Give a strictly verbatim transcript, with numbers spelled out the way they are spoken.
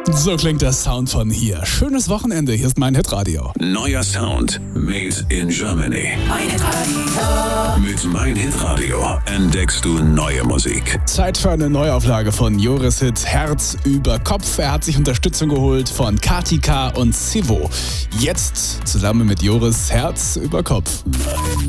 So klingt der Sound von hier. Schönes Wochenende, hier ist mein Hitradio. Neuer Sound made in Germany. Mein Hitradio. Mit Mein Hitradio entdeckst du neue Musik. Zeit für eine Neuauflage von Joris Hit Herz über Kopf. Er hat sich Unterstützung geholt von Kati K und Sivo. Jetzt zusammen mit Joris Herz über Kopf.